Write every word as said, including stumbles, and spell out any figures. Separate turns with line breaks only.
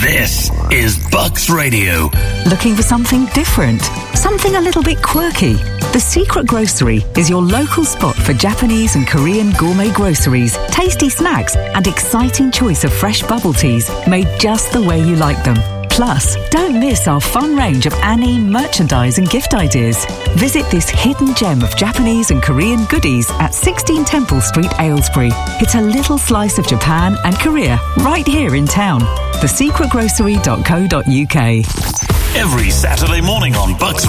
This is Bucks Radio.
Looking for something different? Something a little bit quirky? The Secret Grocery is your local spot for Japanese and Korean gourmet groceries, tasty snacks, and exciting choice of fresh bubble teas made just the way you like them. Plus, don't miss our fun range of Annie merchandise and gift ideas. Visit this hidden gem of Japanese and Korean goodies at sixteen Temple Street, Aylesbury. It's a little slice of Japan and Korea right here in town. the secret grocery dot co dot uk.
Every Saturday morning on Bucks